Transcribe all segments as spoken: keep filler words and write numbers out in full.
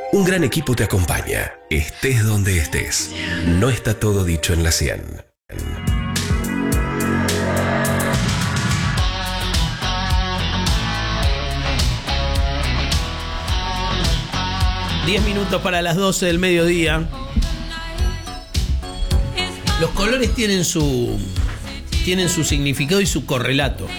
Un gran equipo te acompaña, estés donde estés. No está todo dicho en la cien. Diez minutos para las doce del mediodía. Los colores tienen su tienen su significado y su correlato.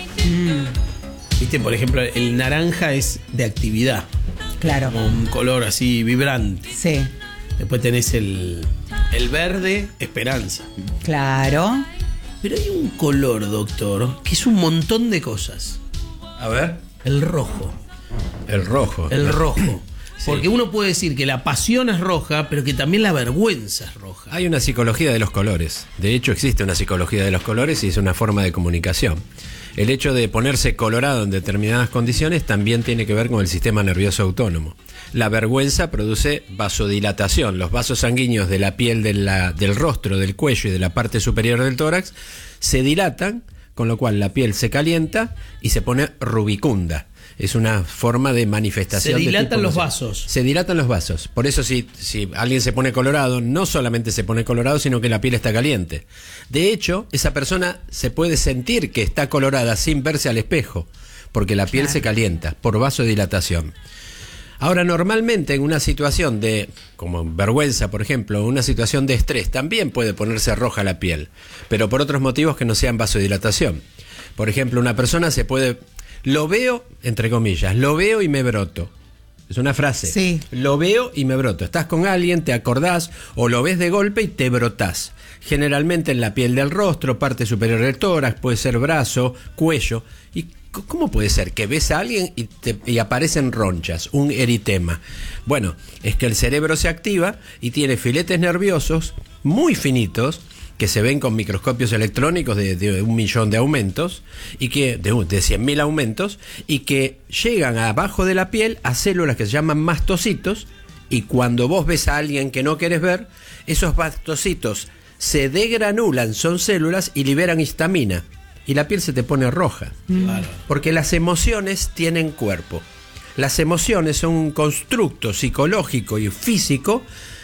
Mm. Viste, por ejemplo, el naranja es de actividad. Claro. Como un color así vibrante. Sí. Después tenés el, el verde, esperanza. Claro. Pero hay un color, doctor, que es un montón de cosas. A ver. El rojo. El rojo. El rojo. Sí. Porque uno puede decir que la pasión es roja, pero que también la vergüenza es roja. Hay una psicología de los colores. De hecho, existe una psicología de los colores y es una forma de comunicación. El hecho de ponerse colorado en determinadas condiciones también tiene que ver con el sistema nervioso autónomo. La vergüenza produce vasodilatación. Los vasos sanguíneos de la piel de la, del rostro, del cuello y de la parte superior del tórax se dilatan, con lo cual la piel se calienta y se pone rubicunda. Es una forma de manifestación. Se dilatan de tipo los emocional. vasos. Se dilatan los vasos. Por eso si, si alguien se pone colorado, no solamente se pone colorado, sino que la piel está caliente. De hecho, esa persona se puede sentir que está colorada sin verse al espejo, porque la piel Claro. se calienta por vasodilatación. Ahora, normalmente en una situación de, como vergüenza, por ejemplo, una situación de estrés, también puede ponerse roja la piel, pero por otros motivos que no sean vasodilatación. Por ejemplo, una persona se puede... Lo veo, entre comillas, lo veo y me broto. Es una frase. Sí. Lo veo y me broto. Estás con alguien, te acordás, o lo ves de golpe y te brotás. Generalmente en la piel del rostro, parte superior del tórax, puede ser brazo, cuello. ¿Y cómo puede ser que ves a alguien y, te, y aparecen ronchas, un eritema? Bueno, es que el cerebro se activa y tiene filetes nerviosos muy finitos, que se ven con microscopios electrónicos de, de un millón de aumentos, y que de, de cien mil aumentos, y que llegan abajo de la piel a células que se llaman mastocitos, y cuando vos ves a alguien que no querés ver, esos mastocitos se degranulan, son células, y liberan histamina, y la piel se te pone roja. Claro. Porque las emociones tienen cuerpo. Las emociones son un constructo psicológico y físico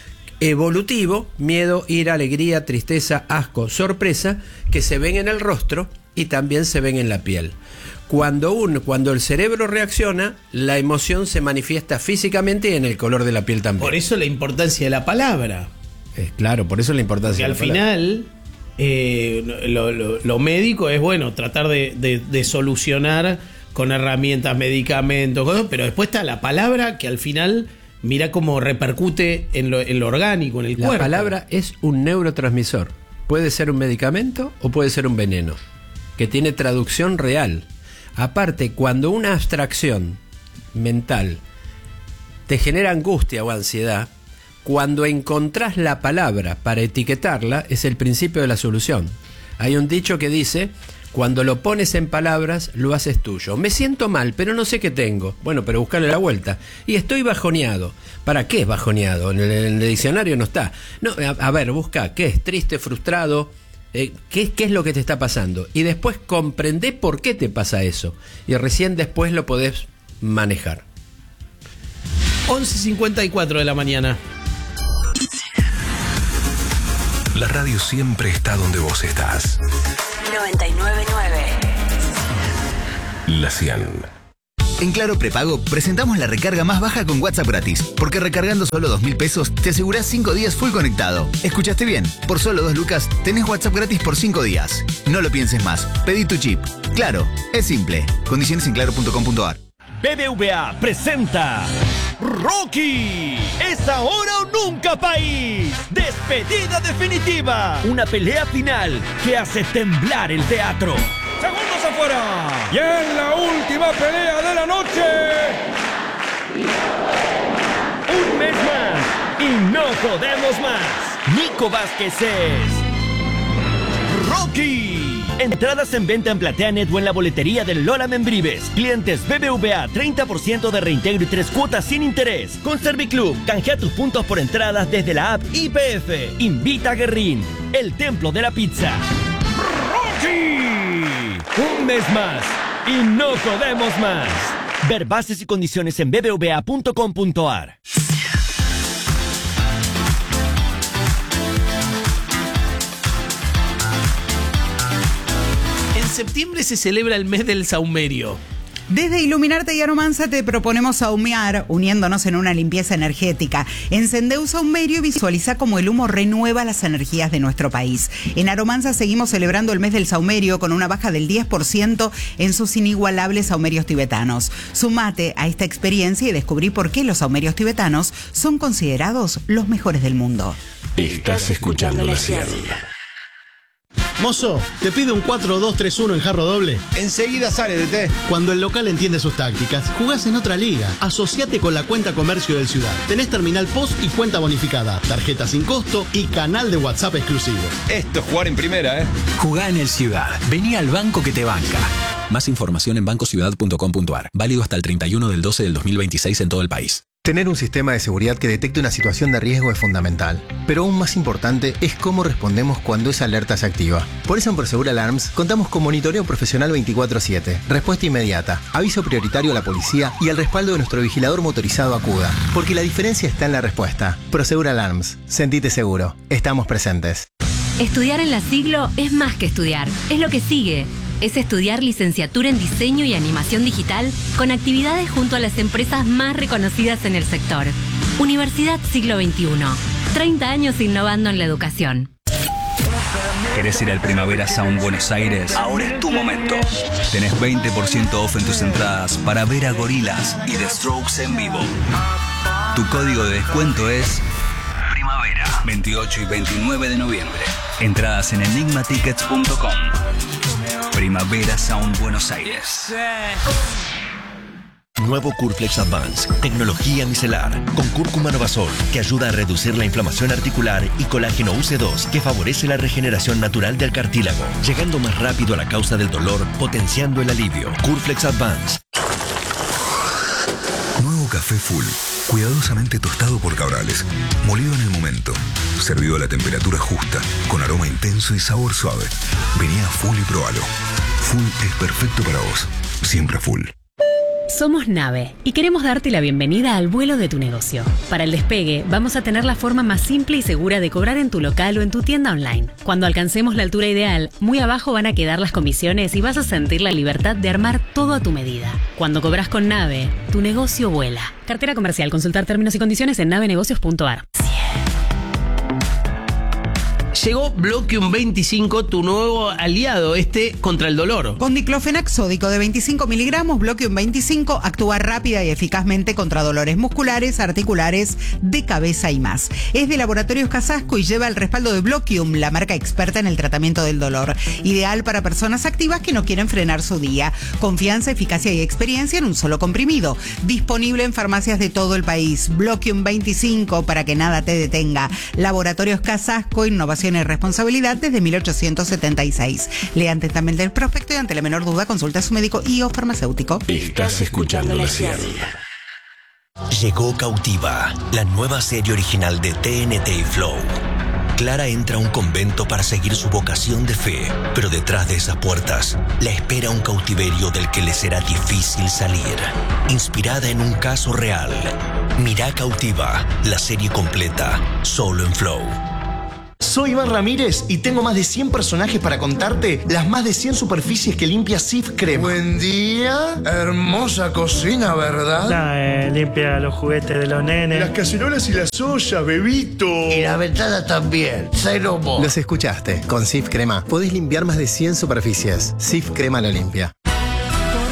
evolutivo, miedo, ira, alegría, tristeza, asco, sorpresa, que se ven en el rostro y también se ven en la piel. Cuando, un, cuando el cerebro reacciona, la emoción se manifiesta físicamente y en el color de la piel también. Por eso la importancia de la palabra. Eh, claro, por eso la importancia Porque de al la palabra. final, eh, lo, lo, lo médico es, bueno, tratar de, de, de solucionar con herramientas, medicamentos, cosas, pero después está la palabra que al final... Mira cómo repercute en lo, en lo orgánico, en el La cuerpo. La palabra es un neurotransmisor. Puede ser un medicamento o puede ser un veneno, que tiene traducción real. Aparte, cuando una abstracción mental te genera angustia o ansiedad, cuando encontrás la palabra para etiquetarla, es el principio de la solución. Hay un dicho que dice... Cuando lo pones en palabras, lo haces tuyo. Me siento mal, pero no sé qué tengo. Bueno, pero buscale la vuelta. Y estoy bajoneado. ¿Para qué es bajoneado? En el, en el diccionario no está. No, a, a ver, busca. ¿Qué es? Triste, frustrado. Eh, ¿qué, ¿Qué es lo que te está pasando? Y después comprendé por qué te pasa eso. Y recién después lo podés manejar. once cincuenta y cuatro de la mañana. La radio siempre está donde vos estás. noventa y nueve punto nueve. La cien. En Claro Prepago presentamos la recarga más baja con WhatsApp gratis, porque recargando solo dos mil pesos te asegurás cinco días full conectado. ¿Escuchaste bien? Por solo dos lucas tenés WhatsApp gratis por cinco días. No lo pienses más, pedí tu chip. Claro, es simple. Condiciones en claro punto com punto a r. B B V A presenta Rocky, es ahora o nunca, país. Despedida definitiva, una pelea final que hace temblar el teatro. Segundos afuera, y en la última pelea de la noche, un mes más y no podemos más. Nico Vázquez es Rocky. Entradas en venta en PlateaNet o en la boletería del Lola Membrives. Clientes B B V A, treinta por ciento de reintegro y tres cuotas sin interés. Con Serviclub, canjea tus puntos por entradas desde la app I P F. Invita a Guerrín, el templo de la pizza. ¡Rocky! Un mes más y no podemos más. Ver bases y condiciones en b b v a punto com punto a r. septiembre se celebra el mes del saumerio. Desde Iluminarte y Aromanza te proponemos saumear, uniéndonos en una limpieza energética. Encendé un saumerio y visualiza cómo el humo renueva las energías de nuestro país. En Aromanza seguimos celebrando el mes del saumerio con una baja del diez por ciento en sus inigualables saumerios tibetanos. Sumate a esta experiencia y descubrí por qué los saumerios tibetanos son considerados los mejores del mundo. Estás escuchando la cien. Mozo, ¿te pide un cuatro dos tres uno en jarro doble? Enseguida sale, D T. Cuando el local entiende sus tácticas, jugás en otra liga. Asociate con la cuenta comercio del Ciudad. Tenés terminal post y cuenta bonificada, tarjeta sin costo y canal de WhatsApp exclusivo. Esto es jugar en primera, ¿eh? Jugá en el Ciudad. Vení al banco que te banca. Más información en banco ciudad punto com punto a r. Válido hasta el treinta y uno del doce del dos mil veintiséis en todo el país. Tener un sistema de seguridad que detecte una situación de riesgo es fundamental, pero aún más importante es cómo respondemos cuando esa alerta se activa. Por eso en Prosegur Alarms contamos con monitoreo profesional veinticuatro siete, respuesta inmediata, aviso prioritario a la policía y el respaldo de nuestro vigilador motorizado Acuda, porque la diferencia está en la respuesta. Prosegur Alarms, sentite seguro, estamos presentes. Estudiar en la Siglo es más que estudiar, es lo que sigue. Es estudiar licenciatura en diseño y animación digital con actividades junto a las empresas más reconocidas en el sector. Universidad Siglo veintiuno. treinta años innovando en la educación. ¿Querés ir al Primavera Sound Buenos Aires? Ahora es tu momento. Tenés veinte por ciento off en tus entradas para ver a Gorillaz y The Strokes en vivo. Tu código de descuento es Primavera. veintiocho y veintinueve de noviembre. Entradas en enigma tickets punto com. Primavera Sound Buenos Aires. Nuevo Curflex Advance, tecnología micelar, con cúrcuma novasol, que ayuda a reducir la inflamación articular, y colágeno U C dos, que favorece la regeneración natural del cartílago, llegando más rápido a la causa del dolor, potenciando el alivio. Curflex Advance. Nuevo café Full, cuidadosamente tostado por Cabrales, molido en el momento, servido a la temperatura justa, con aroma intenso y sabor suave. Vení a Full y probalo. Full es perfecto para vos, siempre Full. Somos Nave y queremos darte la bienvenida al vuelo de tu negocio. Para el despegue, vamos a tener la forma más simple y segura de cobrar en tu local o en tu tienda online. Cuando alcancemos la altura ideal, muy abajo van a quedar las comisiones y vas a sentir la libertad de armar todo a tu medida. Cuando cobras con Nave, tu negocio vuela. Cartera comercial. Consultar términos y condiciones en nave negocios punto a r. Llegó Bloquium veinticinco, tu nuevo aliado, este contra el dolor. Con diclofenac sódico de veinticinco miligramos, Bloquium veinticinco actúa rápida y eficazmente contra dolores musculares, articulares, de cabeza y más. Es de Laboratorios Casasco y lleva el respaldo de Bloquium, la marca experta en el tratamiento del dolor. Ideal para personas activas que no quieren frenar su día. Confianza, eficacia y experiencia en un solo comprimido. Disponible en farmacias de todo el país. Bloquium veinticinco, para que nada te detenga. Laboratorios Casasco, innovación y responsabilidad desde mil ochocientos setenta y seis. Lea atentamente el prospecto y ante la menor duda consulta a su médico y o farmacéutico. Estás escuchando la cien. Llegó Cautiva, la nueva serie original de T N T y Flow. Clara entra a un convento para seguir su vocación de fe, pero detrás de esas puertas la espera un cautiverio del que le será difícil salir. Inspirada en un caso real. Mirá Cautiva, la serie completa, solo en Flow. Soy Iván Ramírez y tengo más de cien personajes para contarte las más de cien superficies que limpia Cif Crema. Buen día, hermosa cocina, ¿verdad? No, eh, limpia los juguetes de los nenes. Las cacerolas y las ollas, bebito. Y la ventana también, cero mo. Los escuchaste, con Cif Crema podés limpiar más de cien superficies. Cif Crema lo limpia.